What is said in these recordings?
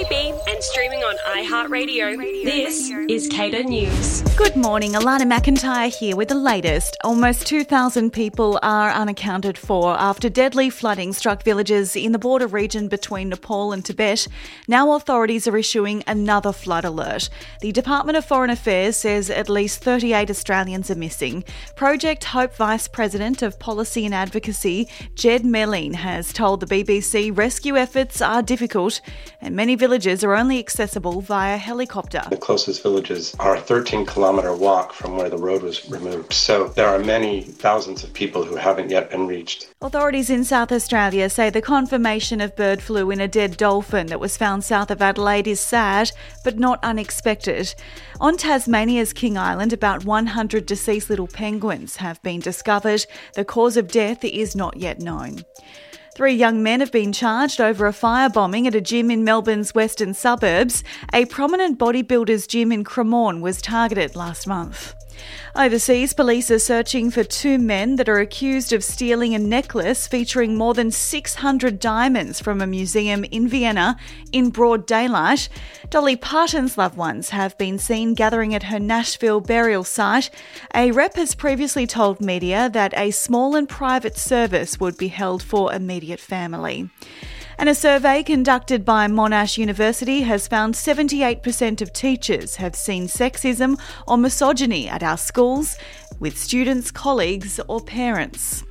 beep and streaming on iHeartRadio. This is Cater News. Good morning, Alana McIntyre here with the latest. Almost 2,000 people are unaccounted for after deadly flooding struck villages in the border region between Nepal and Tibet. Now authorities are issuing another flood alert. The Department of Foreign Affairs says at least 38 Australians are missing. Project Hope Vice President of Policy and Advocacy, Jed Meline, has told the BBC rescue efforts are difficult and many villages are only accessible via helicopter. The closest villages are a 13-kilometre walk from where the road was removed, so there are many thousands of people who haven't yet been reached. Authorities in South Australia say the confirmation of bird flu in a dead dolphin that was found south of Adelaide is sad, but not unexpected. On Tasmania's King Island, about 100 deceased little penguins have been discovered. The cause of death is not yet known. 3 young men have been charged over a firebombing at a gym in Melbourne's western suburbs. A prominent bodybuilders' gym in Cremorne was targeted last month. Overseas, police are searching for 2 men that are accused of stealing a necklace featuring more than 600 diamonds from a museum in Vienna in broad daylight. Dolly Parton's loved ones have been seen gathering at her Nashville burial site. A rep has previously told media that a small and private service would be held for immediate family. And a survey conducted by Monash University has found 78% of teachers have seen sexism or misogyny at our schools, with students, colleagues or parents.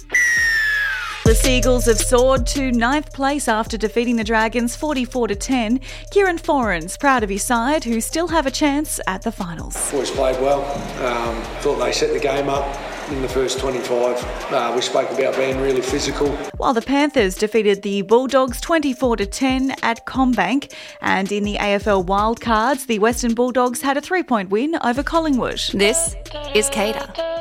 The Seagulls have soared to 9th place after defeating the Dragons 44-10. Kieran Foran's proud of his side, who still have a chance at the finals. Boys played well. Thought they set the game up in the first 25. We spoke about being really physical. While the Panthers defeated the Bulldogs 24-10 at Combank. And in the AFL Wildcards, the Western Bulldogs had a 3-point win over Collingwood. This is Cater.